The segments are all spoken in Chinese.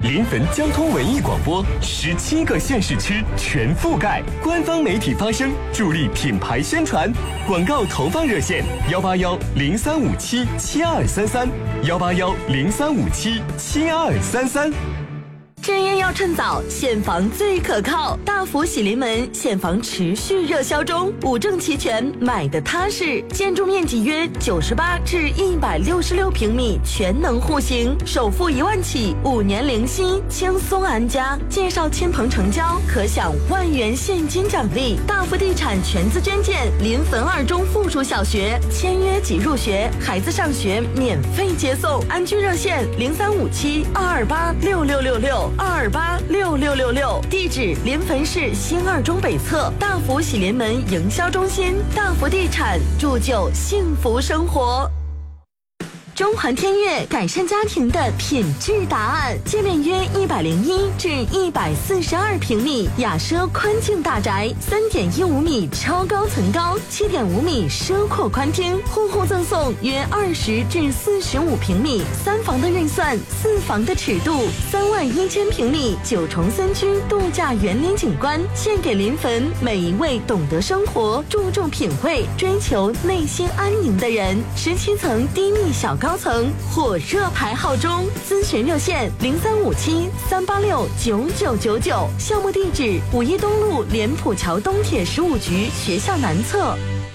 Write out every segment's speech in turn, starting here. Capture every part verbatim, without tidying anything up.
临汾交通文艺广播，十七个县市区全覆盖，官方媒体发声，助力品牌宣传。广告投放热线：幺八幺零三五七七二三三，幺八幺零三五七七二三三。 置业要趁早，现房最可靠。大福喜临门现房持续热销中，五证齐全，买的踏实。建筑面积约九十八至一百六十六平米，全能户型，首付一万起，五年零息，轻松安家。介绍亲朋成交，可享万元现金奖励。大福地产全资捐建临汾二中附属小学，签约即入学，孩子上学免费接送。安居热线零三五七二二八六六六六。二二八六六六六，地址临汾市新二中北侧大福喜临门营销中心。大福地产铸就幸福生活。中环天悦改善家庭的品质答案，界面约一百零一至一百四十二平米，雅奢宽净大宅，三点一五米超高层高，七点五米奢阔宽厅，户户赠送约二十至四十五平米，三房的预算，四房的尺度，三万一千平米九重森区度假园林景观，献给临汾每一位懂得生活、注重品味、追求内心安宁的人。十七层低密小高层火热排号中，咨询热线零三五七三八六九九九九，项目地址五一东路莲浦桥东铁十五局学校南侧。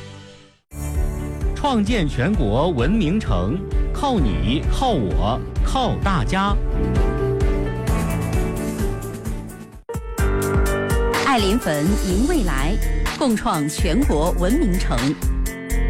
创建全国文明城，靠你，靠我，靠大家。 爱临汾，迎未来，共创全国文明城。